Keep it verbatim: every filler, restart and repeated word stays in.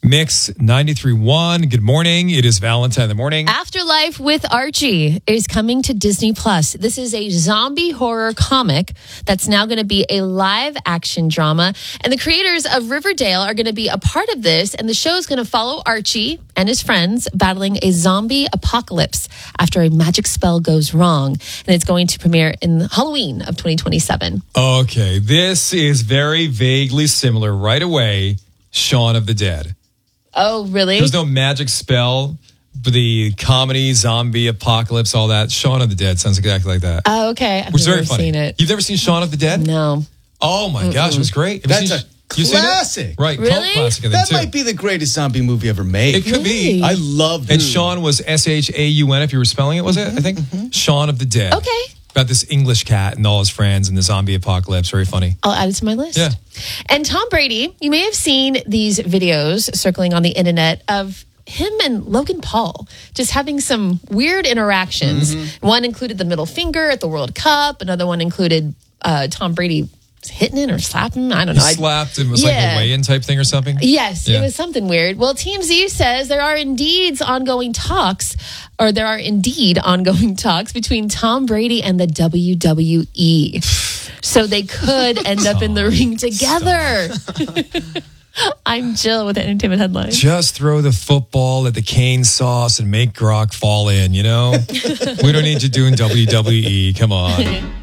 Mix ninety-three point one. Good morning. It is Valentine in the morning. Afterlife with Archie is coming to Disney Plus. This is a zombie horror comic that's now going to be a live action drama. And the creators of Riverdale are going to be a part of this. And the show is going to follow Archie and his friends battling a zombie apocalypse after a magic spell goes wrong. And it's going to premiere in Halloween of twenty twenty-seven. Okay. This is very vaguely similar right away. Shaun of the Dead. Oh, really? There's no magic spell, but the comedy, zombie, apocalypse, all that. Shaun of the Dead sounds exactly like that. Oh, okay. I've Which is never very funny. seen it. You've never seen Shaun of the Dead? No. Oh my Mm-mm. gosh, it was great. Have That's seen, a you seen it? classic. Right, Really? cult classic. That too. might be the greatest zombie movie ever made. It could Really? be. I love And it. Shaun was S H A U N, if you were spelling it, was it? I think. Mm-hmm. Shaun of the Dead. Okay. About this English cat and all his friends and the zombie apocalypse. Very funny. I'll add it to my list. Yeah. And Tom Brady, you may have seen these videos circling on the internet of him and Logan Paul just having some weird interactions. Mm-hmm. One included the middle finger at the World Cup. Another one included uh, Tom Brady hitting it or slapping. I don't He know. slapped and was Yeah. like a weigh-in type thing or something? Yes, Yeah. it was something weird. Well, T M Z says there are indeed ongoing talks, or there are indeed ongoing talks between Tom Brady and the W W E. So they could end up in the ring together. I'm Jill with the Entertainment Headlines. Just throw the football at the cane sauce and make Gronk fall in, you know? We don't need you doing W W E. Come on.